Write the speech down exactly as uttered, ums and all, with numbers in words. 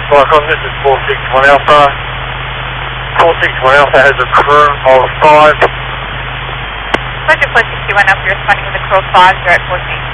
Cyclone, this is four six one Alpha. four six one Alpha has a crew of five. Roger, four six one Alpha, responding with a crew of five, zero at four six.